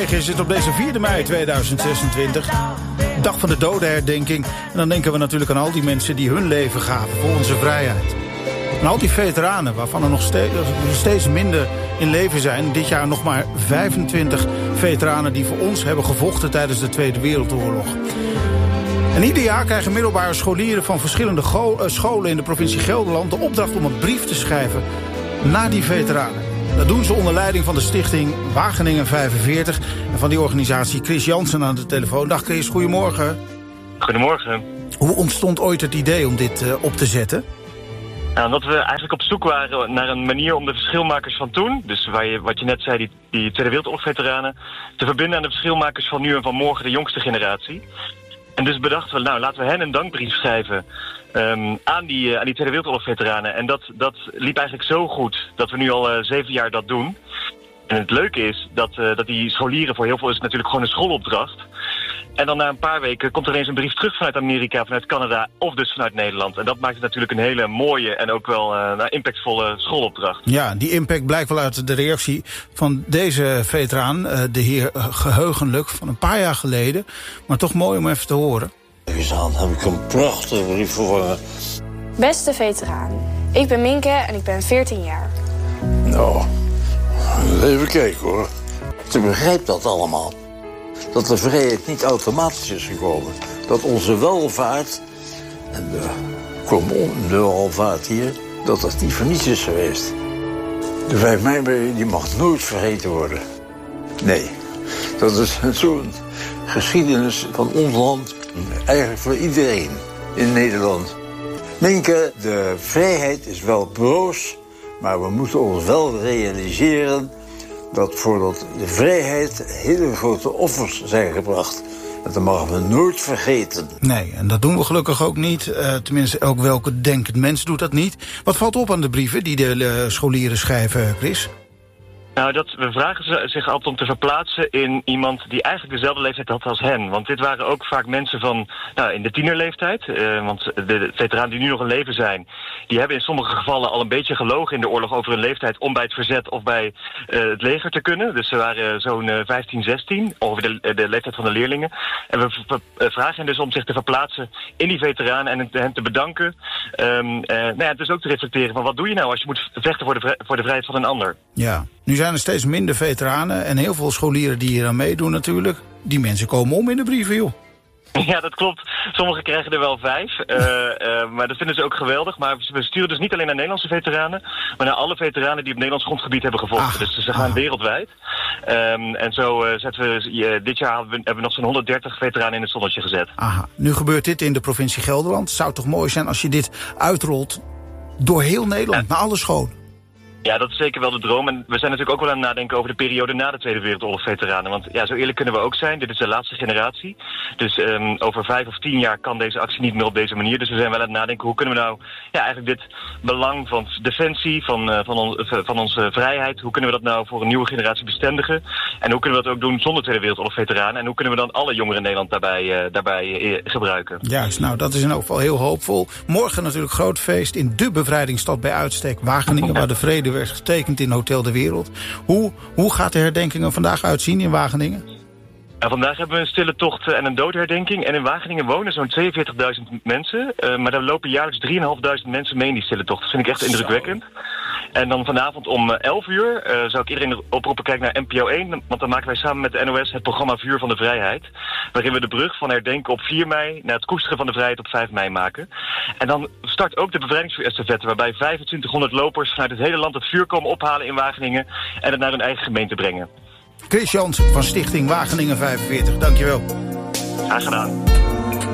Is het op deze 4 mei 2026, dag van de dodenherdenking. En dan denken we natuurlijk aan al die mensen die hun leven gaven voor onze vrijheid. En al die veteranen, waarvan er nog steeds minder in leven zijn. Dit jaar nog maar 25 veteranen die voor ons hebben gevochten tijdens de Tweede Wereldoorlog. En ieder jaar krijgen middelbare scholieren van verschillende scholen in de provincie Gelderland de opdracht om een brief te schrijven naar die veteranen. Dat doen ze onder leiding van de stichting Wageningen 45 en van die organisatie Chris Jansen aan de telefoon. Dag Chris, goedemorgen. Goedemorgen. Hoe ontstond ooit het idee om dit op te zetten? Nou, omdat we eigenlijk op zoek waren naar een manier om de verschilmakers van toen, dus wat je net zei, die Tweede Wereldoorlog-veteranen, te verbinden aan de verschilmakers van nu en van morgen, de jongste generatie. En dus bedachten we, nou, laten we hen een dankbrief schrijven aan die Tweede Wereldoorlog-veteranen. En dat liep eigenlijk zo goed dat we nu al 7 jaar dat doen. En het leuke is dat die scholieren, voor heel veel is het natuurlijk gewoon een schoolopdracht. En dan na een paar weken komt er eens een brief terug vanuit Amerika, vanuit Canada of dus vanuit Nederland. En dat maakt het natuurlijk een hele mooie en ook wel impactvolle schoolopdracht. Ja, die impact blijkt wel uit de reactie van deze veteraan, de heer Geheugenlijk, van een paar jaar geleden. Maar toch mooi om even te horen. Dan heb ik een prachtige brief vervangen. Beste veteraan, ik ben Minke en ik ben 14 jaar. Nou, even kijken hoor. Ik begrijp dat allemaal. Dat de vrijheid niet automatisch is gekomen. Dat onze welvaart, en de welvaart hier, dat niet voor niets is geweest. De 5 mei die mag nooit vergeten worden. Nee, dat is zo'n geschiedenis van ons land, eigenlijk voor iedereen in Nederland. Minke, de vrijheid is wel broos, maar we moeten ons wel realiseren dat voordat de vrijheid hele grote offers zijn gebracht. En dat mogen we nooit vergeten. Nee, en dat doen we gelukkig ook niet. Tenminste, ook welke denkend mens doet dat niet. Wat valt op aan de brieven die de scholieren schrijven, Chris? Nou, we vragen zich altijd om te verplaatsen in iemand die eigenlijk dezelfde leeftijd had als hen. Want dit waren ook vaak mensen van, in de tienerleeftijd. Want de veteranen die nu nog in leven zijn, die hebben in sommige gevallen al een beetje gelogen in de oorlog over hun leeftijd om bij het verzet of bij het leger te kunnen. Dus ze waren zo'n 15, 16, over de leeftijd van de leerlingen. En we vragen hen dus om zich te verplaatsen in die veteranen en hen te bedanken. Dus ook te reflecteren van wat doe je nou als je moet vechten voor de vrijheid van een ander. Ja. Nu zijn er steeds minder veteranen en heel veel scholieren die hier aan meedoen natuurlijk. Die mensen komen om in de brieven, joh. Ja, dat klopt. Sommigen krijgen er wel 5. Maar dat vinden ze ook geweldig. Maar we sturen dus niet alleen naar Nederlandse veteranen, maar naar alle veteranen die op Nederlands grondgebied hebben gevochten. Dus ze gaan wereldwijd. En zo zetten we, dit jaar hebben we nog zo'n 130 veteranen in het zonnetje gezet. Aha. Nu gebeurt dit in de provincie Gelderland. Het zou toch mooi zijn als je dit uitrolt door heel Nederland, naar alle scholen. Ja, dat is zeker wel de droom. En we zijn natuurlijk ook wel aan het nadenken over de periode na de Tweede Wereldoorlog-veteranen. Want ja, zo eerlijk kunnen we ook zijn. Dit is de laatste generatie. Dus over 5 of 10 jaar kan deze actie niet meer op deze manier. Dus we zijn wel aan het nadenken, hoe kunnen we nou eigenlijk dit belang van defensie, van onze vrijheid, hoe kunnen we dat nou voor een nieuwe generatie bestendigen? En hoe kunnen we dat ook doen zonder Tweede Wereldoorlog-veteranen? En hoe kunnen we dan alle jongeren in Nederland daarbij gebruiken? Juist, nou dat is in elk geval heel hoopvol. Morgen natuurlijk groot feest in de bevrijdingsstad bij uitstek, Wageningen, waar de vrede werd getekend in Hotel de Wereld. Hoe gaat de herdenkingen vandaag uitzien in Wageningen? Nou, vandaag hebben we een stille tocht en een doodherdenking. En in Wageningen wonen zo'n 42.000 mensen. Maar daar lopen jaarlijks 3.500 mensen mee in die stille tocht. Dat vind ik echt indrukwekkend. En dan vanavond om 11 uur zou ik iedereen oproepen, kijk naar NPO 1. Want dan maken wij samen met de NOS het programma Vuur van de Vrijheid. Waarin we de brug van herdenken op 4 mei naar het koesteren van de vrijheid op 5 mei maken. En dan start ook de bevrijdingsvuur-estafette, waarbij 2500 lopers vanuit het hele land het vuur komen ophalen in Wageningen en het naar hun eigen gemeente brengen. Chris Jansen van Stichting Wageningen 45, dankjewel. Graag gedaan.